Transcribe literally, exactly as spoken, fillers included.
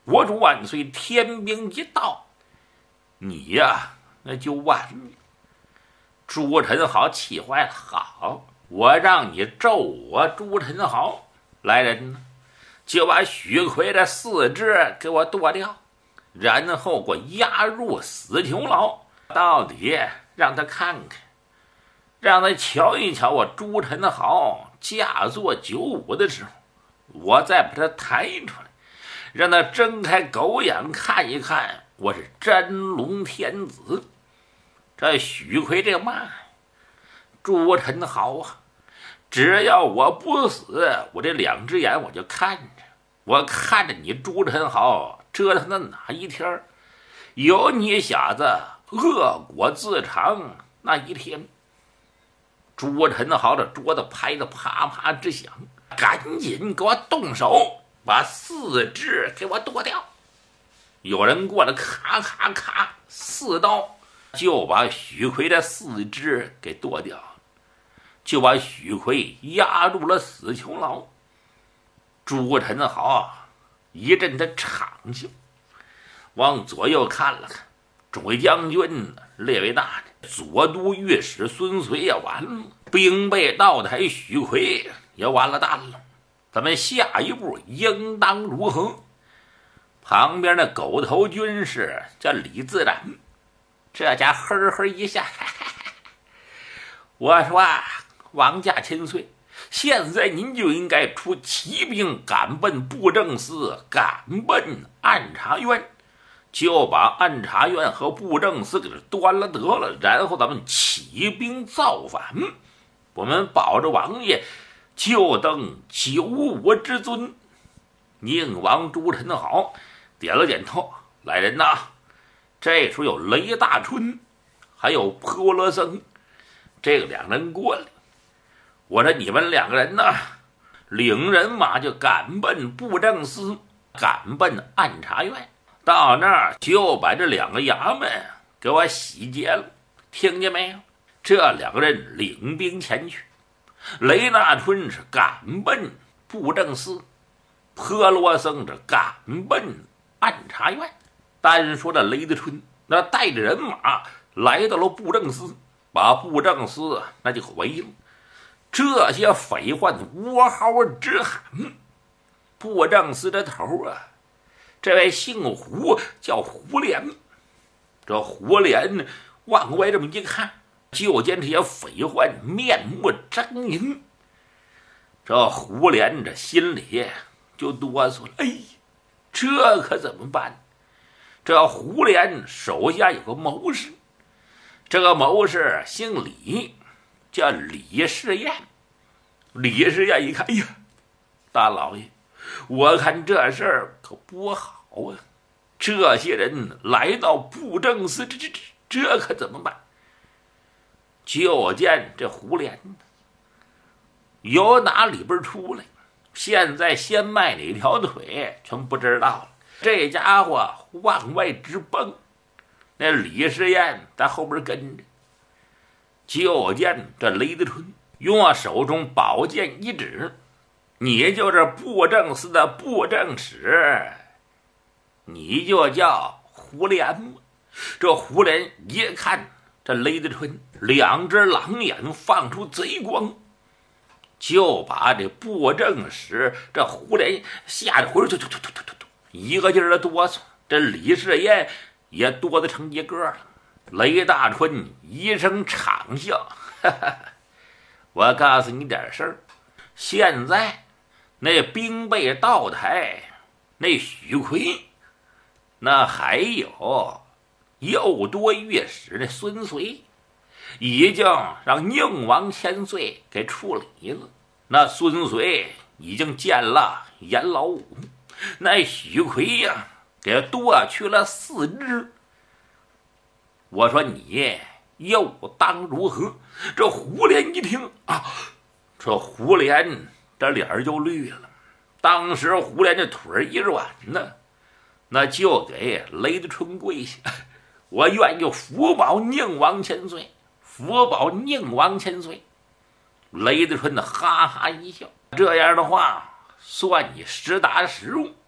国主万岁，天兵一到，你呀那就完了。朱宸濠气坏了，好，我让你咒我朱宸濠，来人呢，就把许奎的四肢给我剁掉，然后给我押入死囚牢，到底让他看看，让他瞧一瞧我朱宸濠驾坐九五的时候，我再把他抬出来，让他睁开狗眼看一看，我是真龙天子。这许奎这骂朱宸濠啊，只要我不死，我这两只眼我就看着，我看着你朱宸濠折腾的哪一天有你小子恶果自偿那一天。朱宸濠的桌子拍得啪啪直响，赶紧给我动手，把四肢给我剁掉。有人过来，咔咔咔，四刀就把许奎的四肢给剁掉，就把许奎押入了死囚牢。朱宸濠一阵的长笑，往左右看了看，众位将军、列位大人，左都御史孙绥也完了，兵备道台许奎也完了蛋了，咱们下一步应当如何？旁边的狗头军士叫李自然，这家呵呵一下，哈哈哈，我说啊，王家千岁，现在您就应该出骑兵赶奔布政司，赶奔按察院，就把按察院和布政司给端了得了，然后咱们起兵造反，我们保着王爷就登九五之尊。宁王朱宸濠点了点头，来人呐！这时候有雷大春还有坡罗僧这个两人过来，我说你们两个人呢，领人马就赶奔布政司，赶奔按察院，到那儿就把这两个衙门给我洗劫了，听见没有？这两个人领兵前去，雷大春是赶奔布政司，坡罗僧是赶奔按察院。单说这雷大春那带着人马来到了布政司，把布政司那就围了。这些匪患嗷嚎直喊，布政司的头啊，这位姓胡叫胡连。这胡连往外这么一看，就见这些匪患面目狰狞。这胡连这心里就哆嗦了，哎呀，这可怎么办？这胡连手下有个谋士，这个谋士姓李，叫李世彦。李世彦一看，哎呀，大老爷，我看这事儿可不好啊！这些人来到布政司，这这这这可怎么办？就见这胡连由哪里边出来，现在先迈哪条腿全不知道了。这家伙往外直奔，那李世彦在后边跟着。就见这雷德春用手中宝剑一指，你就是布政司的布政使，你就叫胡连吗？这胡连一看这雷德春，两只狼眼放出贼光，就把这布政使这胡连吓得浑身突突突突突突一个劲儿的哆嗦。这李世彦也哆得成一个了。雷大春一声长笑，哈哈，我告诉你点事儿，现在那兵备道台那许奎，那还有右都御史那孙绥，已经让宁王千岁给处理了。那孙绥已经见了阎老五，那许奎呀给剁去了四肢。我说你又当如何？这胡连一听啊，这胡连这脸就绿了。当时胡连这腿一软呢，那就给雷德春跪下，我愿意福保宁王千岁，福保宁王千岁。雷德春的哈哈一笑，这样的话算你实打实用。